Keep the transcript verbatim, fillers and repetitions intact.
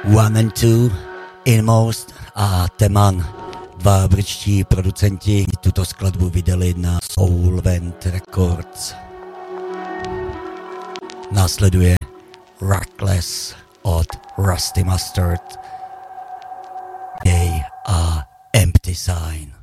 One and Two, Inmost a Teman. Dva britští producenti tuto skladbu vydali na Soulvent Records. Následuje Reckless od Rusty Mustard, Day a Empty Sign.